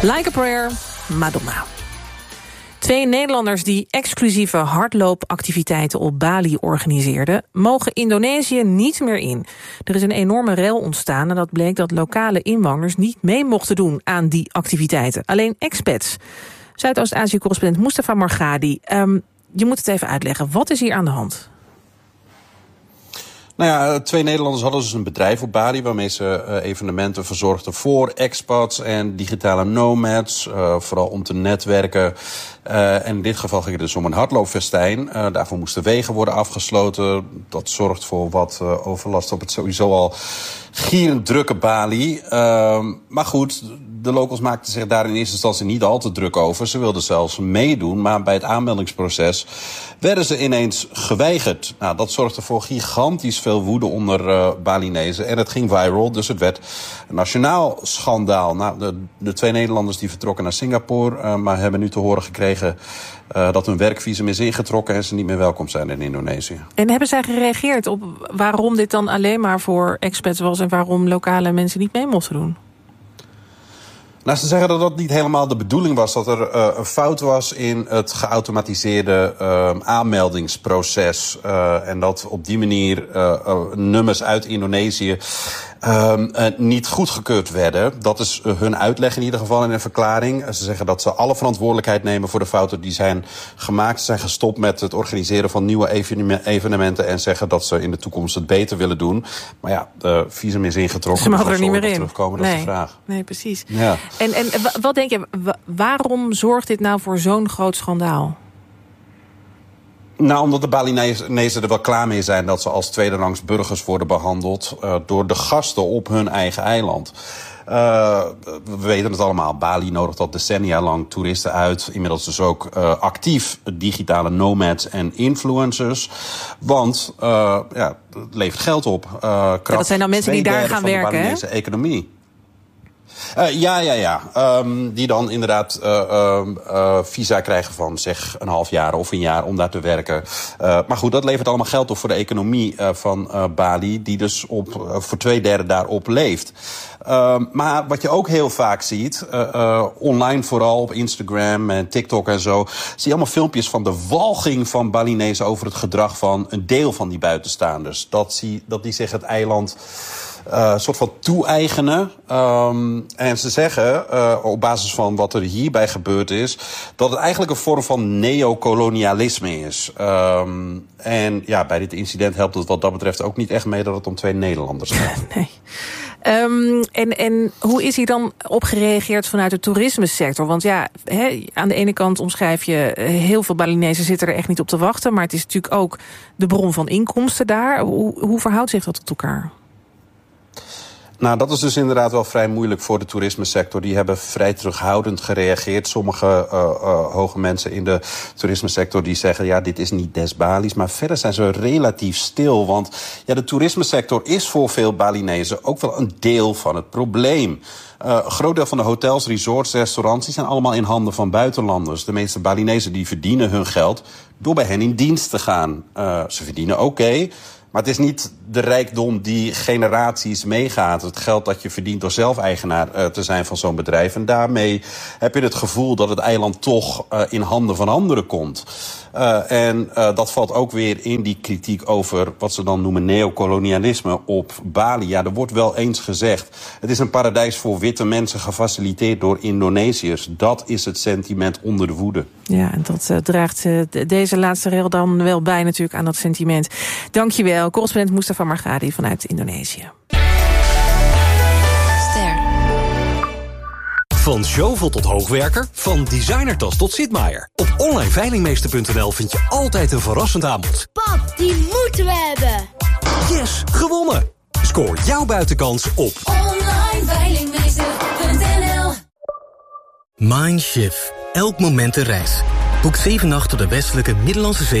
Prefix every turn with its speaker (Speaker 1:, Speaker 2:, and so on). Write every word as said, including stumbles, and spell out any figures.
Speaker 1: Like a Prayer, Madonna. Twee Nederlanders die exclusieve hardloopactiviteiten op Bali organiseerden, mogen Indonesië niet meer in. Er is een enorme rel ontstaan en dat bleek dat lokale inwoners niet mee mochten doen aan die activiteiten. Alleen expats. Zuidoost-Azië-correspondent Mustafa Morgadi. Um, je moet het even uitleggen. Wat is hier aan de hand?
Speaker 2: Nou ja, twee Nederlanders hadden dus een bedrijf op Bali waarmee ze uh, evenementen verzorgden voor expats en digitale nomads, uh, vooral om te netwerken. Uh, en in dit geval ging het dus om een hardloopfestijn. Uh, daarvoor moesten wegen worden afgesloten. Dat zorgt voor wat uh, overlast op het sowieso al gierend drukke Bali. Uh, maar goed, de locals maakten zich daar in eerste instantie niet al te druk over. Ze wilden zelfs meedoen, maar bij het aanmeldingsproces werden ze ineens geweigerd. Nou, dat zorgde voor gigantisch veel woede onder uh, Balinezen. En het ging viral, dus het werd een nationaal schandaal. Nou, de, de twee Nederlanders die vertrokken naar Singapore, uh, maar hebben nu te horen gekregen Uh, dat hun werkvisum is ingetrokken en ze niet meer welkom zijn in Indonesië.
Speaker 1: En hebben zij gereageerd op waarom dit dan alleen maar voor expats was en waarom lokale mensen niet mee mochten doen?
Speaker 2: Nou, ze zeggen dat dat niet helemaal de bedoeling was. Dat er uh, een fout was in het geautomatiseerde uh, aanmeldingsproces. Uh, en dat op die manier uh, uh, nummers uit Indonesië uh, uh, niet goedgekeurd werden. Dat is uh, hun uitleg in ieder geval in een verklaring. Ze zeggen dat ze alle verantwoordelijkheid nemen voor de fouten die zijn gemaakt. Ze zijn gestopt met het organiseren van nieuwe evenementen en zeggen dat ze in de toekomst het beter willen doen. Maar ja, de visum is ingetrokken.
Speaker 1: Ze mogen er niet meer in.
Speaker 2: Terugkomen, dat
Speaker 1: nee.
Speaker 2: is de vraag.
Speaker 1: Nee, precies.
Speaker 2: Ja.
Speaker 1: En, en wat denk je, waarom zorgt dit nou voor zo'n groot schandaal?
Speaker 2: Nou, omdat de Balinezen er wel klaar mee zijn dat ze als tweederangs burgers worden behandeld uh, door de gasten op hun eigen eiland. Uh, we weten het allemaal, Bali nodigt al decennia lang toeristen uit. Inmiddels dus ook uh, actief digitale nomads en influencers. Want uh, ja, het levert geld op. Uh,
Speaker 1: ja, dat zijn dan mensen die daar gaan werken, hè?
Speaker 2: De Balinese economie. Uh, ja, ja, ja. Um, die dan inderdaad uh, uh, uh, visa krijgen van zeg een half jaar of een jaar om daar te werken. Uh, maar goed, dat levert allemaal geld op voor de economie uh, van uh, Bali, die dus op, uh, voor twee derde daarop leeft. Uh, maar wat je ook heel vaak ziet, uh, uh, online vooral op Instagram en TikTok en zo, zie je allemaal filmpjes van de walging van Balinezen over het gedrag van een deel van die buitenstaanders. Dat, zie, dat die zich het eiland Uh, een soort van toe-eigenen. Um, en ze zeggen, uh, op basis van wat er hierbij gebeurd is, dat het eigenlijk een vorm van neocolonialisme is. Um, en ja, bij dit incident helpt het wat dat betreft ook niet echt mee dat het om twee Nederlanders gaat.
Speaker 1: Nee. Um, en, en hoe is hier dan op gereageerd vanuit de toerismesector? Want ja, he, aan de ene kant omschrijf je, heel veel Balinezen zitten er echt niet op te wachten, maar het is natuurlijk ook de bron van inkomsten daar. Hoe, hoe verhoudt zich dat tot elkaar?
Speaker 2: Nou, dat is dus inderdaad wel vrij moeilijk voor de toerismesector. Die hebben vrij terughoudend gereageerd. Sommige uh, uh, hoge mensen in de toerismesector die zeggen, ja, dit is niet des Bali's. Maar verder zijn ze relatief stil. Want ja, de toerismesector is voor veel Balinezen ook wel een deel van het probleem. Uh, een groot deel van de hotels, resorts, restaurants, die zijn allemaal in handen van buitenlanders. De meeste Balinezen die verdienen hun geld door bij hen in dienst te gaan. Uh, ze verdienen oké. Okay, maar het is niet de rijkdom die generaties meegaat. Het geld dat je verdient door zelf eigenaar uh, te zijn van zo'n bedrijf. En daarmee heb je het gevoel dat het eiland toch uh, in handen van anderen komt. Uh, en uh, dat valt ook weer in die kritiek over wat ze dan noemen neocolonialisme op Bali. Ja, er wordt wel eens gezegd, het is een paradijs voor witte mensen gefaciliteerd door Indonesiërs. Dat is het sentiment onder de woede.
Speaker 1: Ja, en dat uh, draagt uh, deze laatste rel dan wel bij natuurlijk aan dat sentiment. Dankjewel, correspondent Mustafa Morgadi vanuit Indonesië.
Speaker 3: Ster. Van Zjovel tot hoogwerker, van designertas tot Sitmaier. Op online veilingmeester punt n l vind je altijd een verrassend aanbod.
Speaker 4: Pap, die moeten we hebben.
Speaker 3: Yes, gewonnen! Scoor jouw buitenkans op
Speaker 4: online veilingmeester punt n l.
Speaker 5: Mindshift. Elk moment een reis. Boek zeven nachten op de westelijke Middellandse Zee